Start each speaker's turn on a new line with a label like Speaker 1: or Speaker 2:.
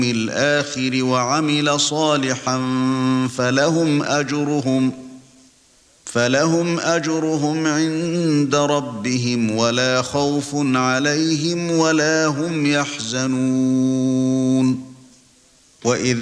Speaker 1: الآخر وعمل صالحا فلهم أجرهم عند ربهم ولا خوف عليهم ولا هم يحزنون. وإذ